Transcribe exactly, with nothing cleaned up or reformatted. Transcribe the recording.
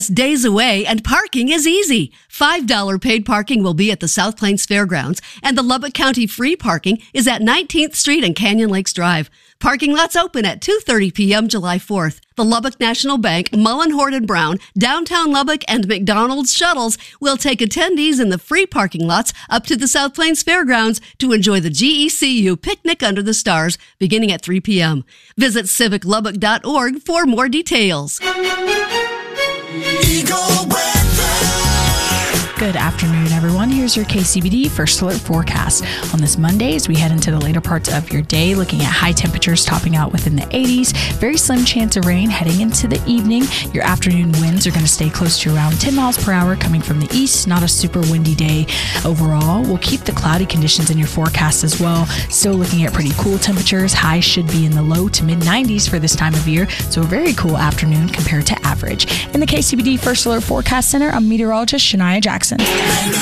Days away and parking is easy. five dollars paid parking will be at the South Plains Fairgrounds, and the Lubbock County free parking is at nineteenth Street and Canyon Lakes Drive. Parking lots open at two thirty p.m. July fourth. The Lubbock National Bank, Mullen, Hort and Brown, Downtown Lubbock, and McDonald's shuttles will take attendees in the free parking lots up to the South Plains Fairgrounds to enjoy the G E C U Picnic Under the Stars beginning at three p.m. Visit civic lubbock dot org for more details. Eagle Weather. Good afternoon, everyone. Here's your K C B D First Alert forecast. On this Monday, as we head into the later parts of your day, looking at high temperatures topping out within the eighties. Very slim chance of rain heading into the evening. Your afternoon winds are going to stay close to around ten miles per hour coming from the east. Not a super windy day overall. We'll keep the cloudy conditions in your forecast as well. Still looking at pretty cool temperatures. Highs should be in the low to mid nineties for this time of year. So a very cool afternoon compared to average. In the K C B D First Alert Forecast Center, I'm meteorologist Shania Jackson.